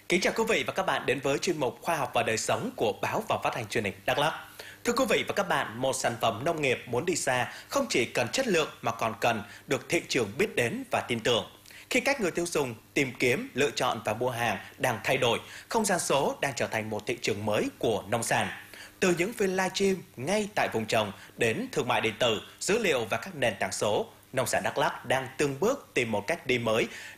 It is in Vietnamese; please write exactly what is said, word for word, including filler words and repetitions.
Kính chào quý vị và các bạn đến với chuyên mục Khoa học và đời sống của Báo và Phát hành Truyền hình Đắk Lắk. Thưa quý vị và các bạn, một sản phẩm nông nghiệp muốn đi xa không chỉ cần chất lượng mà còn cần được thị trường biết đến và tin tưởng. Khi cách người tiêu dùng tìm kiếm, lựa chọn và mua hàng đang thay đổi, không gian số đang trở thành một thị trường mới của nông sản. Từ những phiên livestream ngay tại vùng trồng đến thương mại điện tử, dữ liệu và các nền tảng số, nông sản Đắk Lắk đang từng bước tìm một cách đi mới